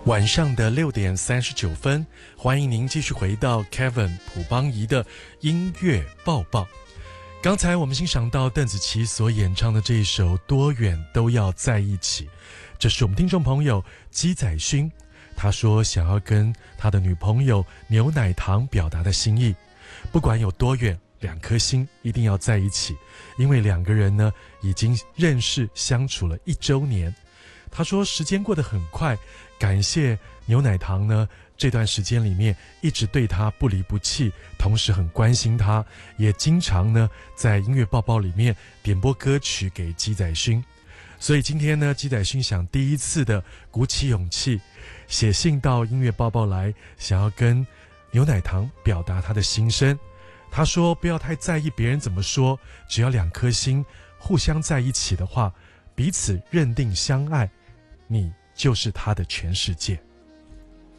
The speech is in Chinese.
晚上的6:39，欢迎您继续回到 Kevin 朴邦仪的音乐报报。刚才我们欣赏到邓紫棋所演唱的这一首《多远都要在一起》，这是我们听众朋友鸡仔勋，他说想要跟他的女朋友牛奶糖表达的心意，不管有多远，2颗心一定要在一起，因为2个人呢已经认识相处了1周年。他说时间过得很快，感谢牛奶糖呢这段时间里面一直对他不离不弃，同时很关心他，也经常呢在音乐报报里面点播歌曲给鸡仔勋。所以今天呢，鸡仔勋想第一次的鼓起勇气写信到音乐报报来，想要跟牛奶糖表达他的心声。他说不要太在意别人怎么说，只要2颗心互相在一起的话，彼此认定相爱，你就是他的全世界。